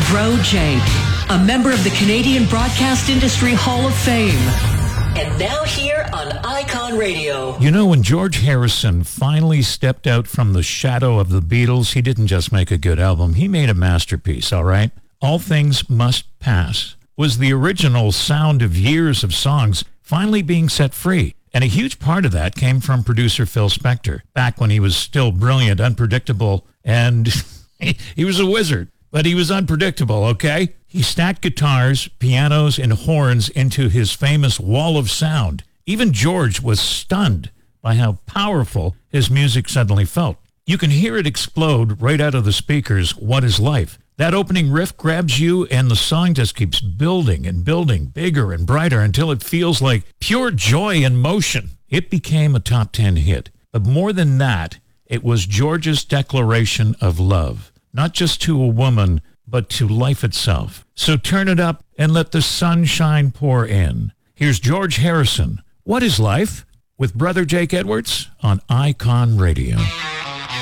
Bro Jake, a member of the Canadian Broadcast Industry Hall of Fame. And now here on Icon Radio. You know, when George Harrison finally stepped out from the shadow of the Beatles, he didn't just make a good album. He made a masterpiece, all right? All Things Must Pass was the original sound of years of songs finally being set free. And a huge part of that came from producer Phil Spector, back when he was still brilliant, unpredictable, and he was a wizard. But he was unpredictable, okay? He stacked guitars, pianos, and horns into his famous wall of sound. Even George was stunned by how powerful his music suddenly felt. You can hear it explode right out of the speakers, What Is Life? That opening riff grabs you, and the song just keeps building and building, bigger and brighter, until it feels like pure joy and motion. It became a top 10 hit. But more than that, it was George's declaration of love. Not just to a woman, but to life itself. So turn it up and let the sunshine pour in. Here's George Harrison, What Is Life? With Brother Jake Edwards on Icon Radio.